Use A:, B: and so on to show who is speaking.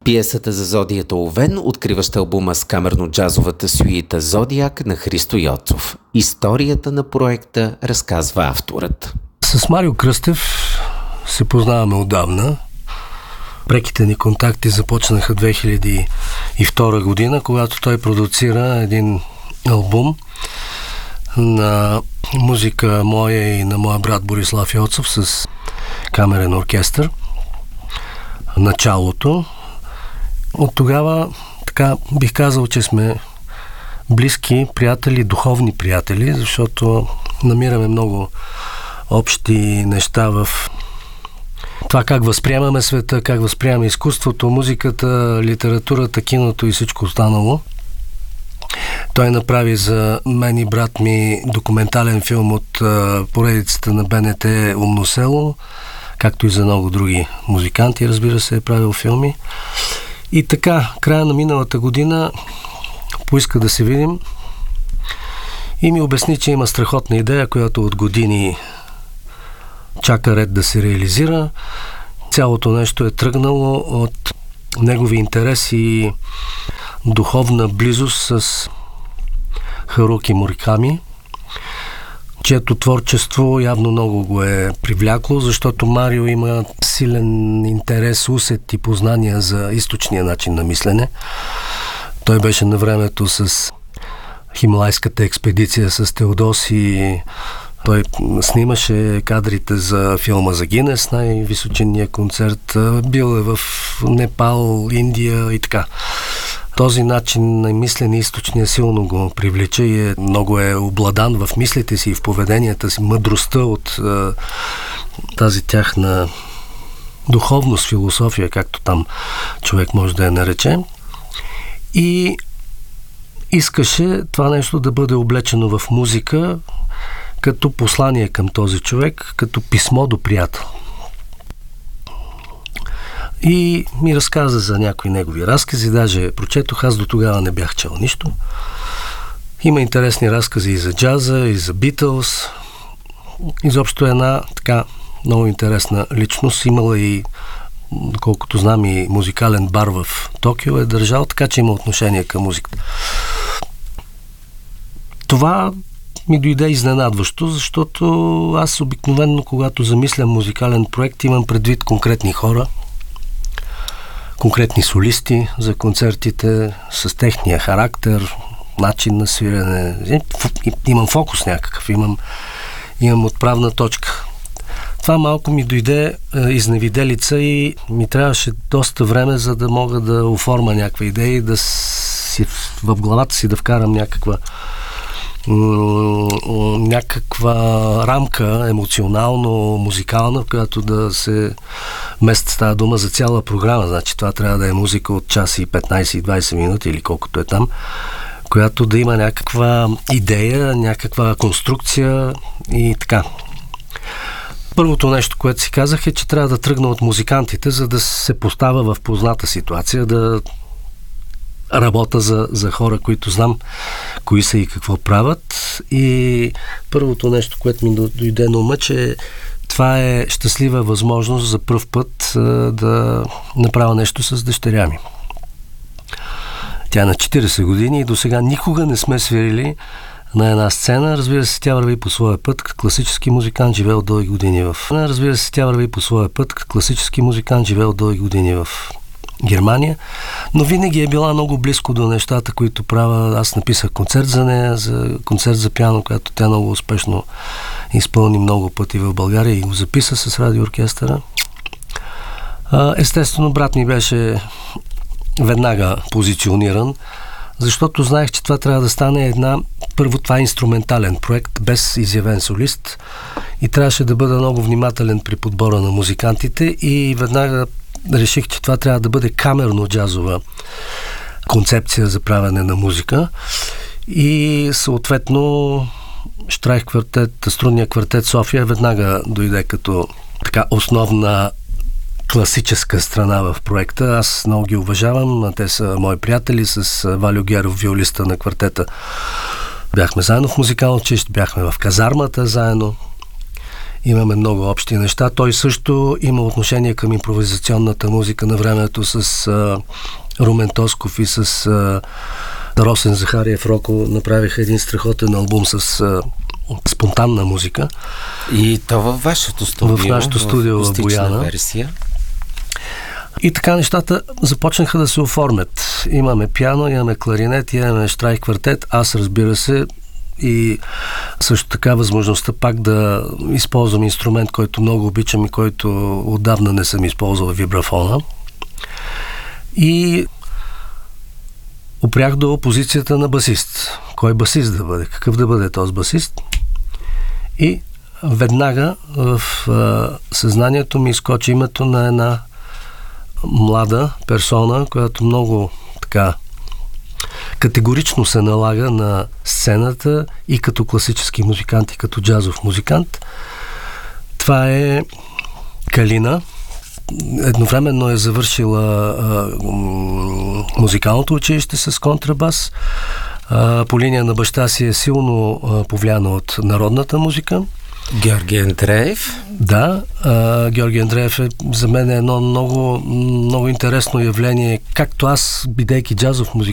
A: Пиесата за Зодията Овен, откриваща албума с камерно-джазовата сюита Зодиак на Христо Йоцов. Историята на проекта разказва авторът.
B: С Марио Кръстев се познаваме отдавна. Преките ни контакти започнаха 2002 година, когато той продуцира един албум на музика моя и на моя брат Борислав Йоцов с камерен оркестър. Началото. От тогава, така бих казал, че сме близки приятели, духовни приятели, защото намираме много общи неща в това как възприемаме света, как възприемаме изкуството, музиката, литературата, киното и всичко останало. Той направи за мен и брат ми документален филм от поредицата на БНТ "Умно село", както и за много други музиканти, разбира се, е правил филми. И така, края на миналата година поиска да се видим и ми обясни, че има страхотна идея, която от години чака ред да се реализира. Цялото нещо е тръгнало от негови интереси и духовна близост с Харуки Мураками, чието творчество явно много го е привлякло, защото Марио има силен интерес, усет и познания за източния начин на мислене. Той беше на времето с Хималайската експедиция с Теодоси. Той снимаше кадрите за филма за Гинес, най-височинния концерт. Бил е в Непал, Индия и така. Този начин на мислене източния силно го привлича и много е обладан в мислите си и в поведенията си, мъдростта от тази тяхна духовност, философия, както там човек може да я нарече. И искаше това нещо да бъде облечено в музика, като послание към този човек, като писмо до приятел. И ми разказа за някои негови разкази, даже прочетох, аз до тогава не бях чел нищо. Има интересни разкази и за джаза, и за Битълс. Изобщо една така много интересна личност. Имала и, доколкото знам, и музикален бар в Токио е държал, така че има отношение към музиката. Това ми дойде изненадващо, защото аз обикновено, когато замислям музикален проект, имам предвид конкретни хора, конкретни солисти за концертите, с техния характер, начин на свирене. Имам фокус някакъв, имам отправна точка. Това малко ми дойде изневиделица и ми трябваше доста време, за да мога да оформя някаква идея и да си, в главата си да вкарам някаква рамка емоционално-музикална, в която да се вместо става дума за цяла програма. Значи това трябва да е музика от час и 15 и 20 минути или колкото е там, която да има някаква идея, някаква конструкция и така. Първото нещо, което си казах, е, че трябва да тръгна от музикантите, за да се поставя в позната ситуация, да работа за хора, които знам кои са и какво правят. И първото нещо, което ми дойде на ума, че това е щастлива възможност за пръв път да направя нещо с дъщеря ми. Тя е на 40 години и до сега никога не сме свирили на една сцена. Разбира се, тя върви по своя път. Класически музикант, живеел дълги години в Германия, но винаги е била много близко до нещата, които правя. Аз написах концерт за нея, за концерт за пиано, който тя много успешно изпълни много пъти в България и го записа с радиооркестъра. Естествено, брат ми беше веднага позициониран, защото знаех, че това трябва да стане първо, това е инструментален проект, без изявен солист и трябваше да бъда много внимателен при подбора на музикантите и веднага реших, че това трябва да бъде камерно-джазова концепция за правене на музика и съответно Штрайх квартет, струнния квартет София веднага дойде като така основна класическа страна в проекта. Аз много ги уважавам, те са мои приятели, с Валю Геров, виолиста на квартета. Бяхме заедно в музикално училище, бяхме в казармата заедно имаме много общи неща. Той също има отношение към импровизационната музика на времето с Румен Тосков и с Росен Захариев Роко направиха един страхотен албум с спонтанна музика.
A: И то във вашето студио.
B: В нашото студио в Бояна.
A: Версия.
B: И така нещата започнаха да се оформят. Имаме пиано, имаме кларинет, имаме щрайк квартет, аз, разбира се, и също така възможността пак да използвам инструмент, който много обичам и който отдавна не съм използвал, вибрафона. И опрях до позицията на басист. Кой басист да бъде? Какъв да бъде този басист? И веднага в съзнанието ми изкочи името на една млада персона, която много така категорично се налага на сцената и като класически музикант, и като джазов музикант. Това е Калина. Едновременно е завършила музикалното училище с контрабас. По линия на баща си е силно повлияна от народната музика.
A: Георги Андреев.
B: Да, Георги Андреев е за мен едно много, много интересно явление. Както аз, бидейки джазов музикант,